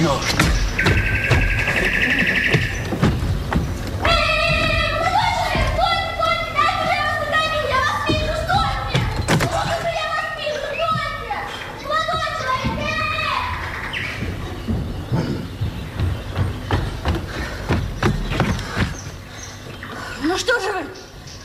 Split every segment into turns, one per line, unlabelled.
Черт!
Ну что же вы?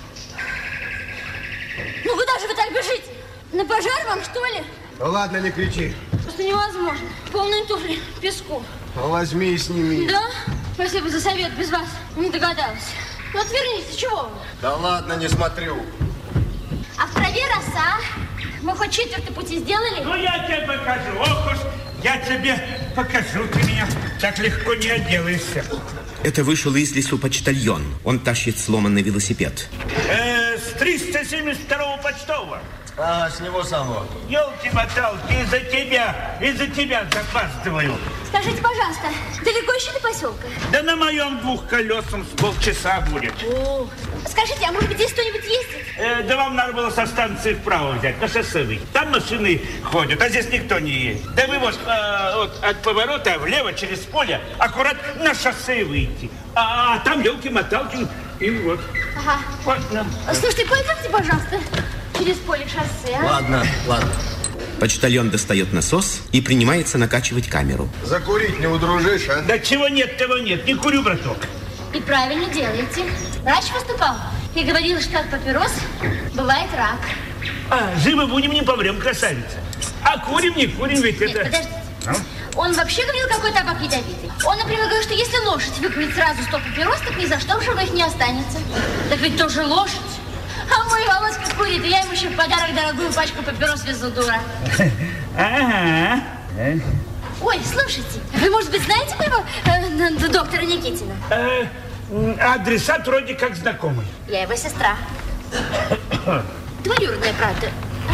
Ну куда же вы так бежите? На пожар вам, что ли?
Ну ладно, не кричи.
Просто невозможно. Полные туфли в песку.
Ну возьми и сними.
Да? Спасибо за совет. Без вас не догадалась. Ну отвернитесь, чего вы?
Да ладно, не смотрю.
А в траве роса. Мы хоть четверти пути сделали?
Ну я тебе покажу. Ох уж, я тебе покажу. Ты меня так легко не отделаешься.
Это вышел из лесу почтальон. Он тащит сломанный велосипед.
С 372-го почтового.
А, с него самого.
Ёлки-моталки, из-за тебя запаздываю.
Скажите, пожалуйста, далеко еще до поселка?
Да на моем двухколесном с полчаса будет.
О, скажите, а может быть здесь кто-нибудь ездит?
Да вам надо было со станции вправо взять, на шоссе выйти. Там машины ходят, а здесь никто не едет. Да вы вот от поворота влево через поле аккурат на шоссе выйти. А там ёлки-моталки и вот.
Ага.
Вот нам.
Слушайте, пойдемте, пожалуйста, через поле к шоссе, а?
Ладно, ладно.
Почтальон достает насос и принимается накачивать камеру.
Закурить не удружишь, а?
Да чего нет, того нет. Не курю, браток.
И правильно делаете. Врач выступал и говорил, что от папирос бывает рак.
Живы будем, не помрем, красавица. А курим, не курим, ведь
Нет,
это...
подождите.
Ну?
Он вообще говорил, какой табак ядовитый. Он, например, говорил, что если лошадь выкурит сразу 100 папирос, так ни за что в живых не останется. Так ведь тоже лошадь. А мой Володька курит, и я ему еще в подарок дорогую пачку папирос везу, дура.
Ага.
Ой, слушайте, вы, может быть, знаете моего доктора Никитина?
Адресат вроде как знакомый.
Я его сестра. Двоюродная, правда.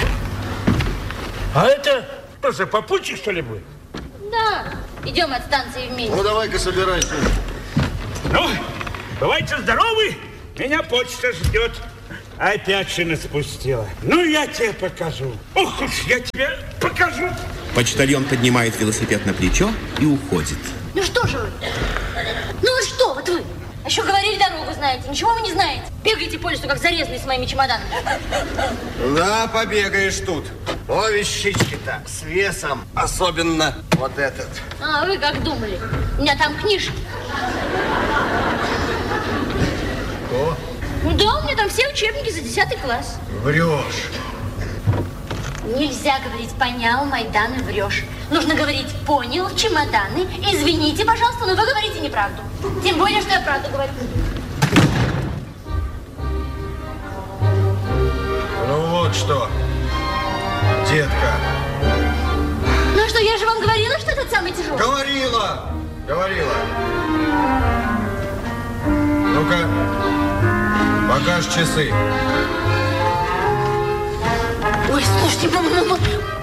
А это что же, попутчик, что ли, будет?
Да, идем от станции вместе.
Ну давай-ка собирайся.
Ну, бывайте здоровы, меня почта ждет. Опять шина спустила. Ну, я тебе покажу. Ух уж, я тебе покажу.
Почтальон поднимает велосипед на плечо и уходит.
Ну что же вы? Ну что вот вы? А еще говорили, дорогу знаете. Ничего вы не знаете. Бегаете по лесу, как зарезанные с моими чемоданами.
Да, побегаешь тут. О, вещички-то с весом. Особенно вот этот.
А вы как думали? У меня там книжки.
Что?
Да, у меня там все учебники за 10 класс.
Врешь.
Нельзя говорить «понял, Майдан» и врешь. Нужно говорить «понял, чемоданы». Извините, пожалуйста, но вы говорите неправду. Тем более, что я правду говорю.
Ну вот что, детка.
Ну что, я же вам говорила, что этот самый тяжелый?
Говорила. Ну-ка, покажь часы.
Ой, слушайте, мама.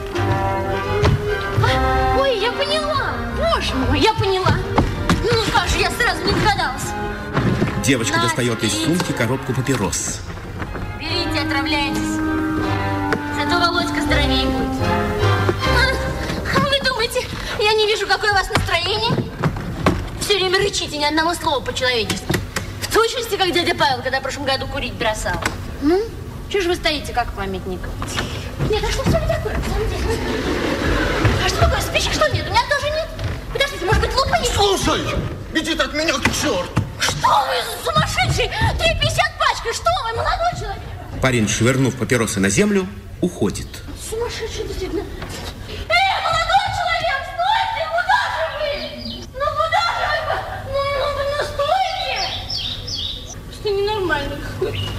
Ой, я поняла. Боже мой, я поняла. Ну как же, я сразу не догадалась.
Девочка
На,
достает из
берите.
сумки коробку папирос.
Берите, отравляйтесь. Зато Володька здоровее будет. А вы думаете, я не вижу, какое у вас настроение? Все время рычите, ни одного слова по-человечески. В точности, как дядя Павел, когда в прошлом году курить бросал. Ну, чего же вы стоите, как памятник? Нет, а что с вами такое? А что такое, спичек, что нет? У меня тоже нет. Подождите, может быть, лупа есть?
Слушай, иди от меня к черту.
Что вы, сумасшедший? 3,50 пачка, что вы, молодой человек?
Парень, швырнув папиросы на землю, уходит.
Сумасшедший, действительно.